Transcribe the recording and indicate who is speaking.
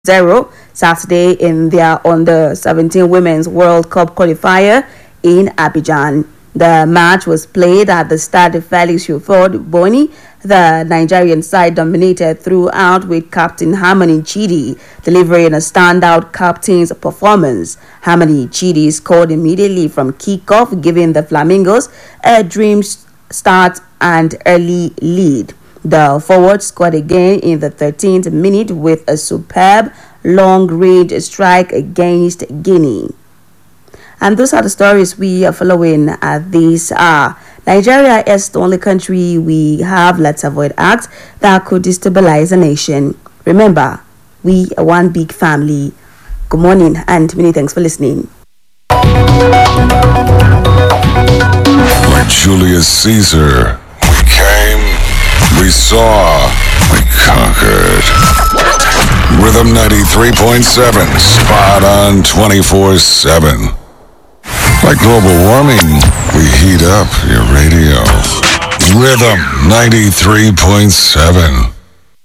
Speaker 1: 0 Saturday in their under 17 Women's World Cup qualifier in Abidjan. The match was played at the Stade Felix Houphouët-Boigny. The Nigerian side dominated throughout, with Captain Harmony Chidi delivering a standout captain's performance. Harmony Chidi scored immediately from kickoff, giving the Flamingos a dream start and early lead. The forward scored again in the 13th minute with a superb long-range strike against Guinea. And those are the stories we are following at this hour. Nigeria is the only country we have let's avoid acts that could destabilize a nation. Remember, we are one big family. Good morning and many thanks for listening.
Speaker 2: Like Julius Caesar, we came, we saw, we conquered. Rhythm 93.7, spot on 24/7. Like global warming, we heat up your radio. Rhythm 93.7.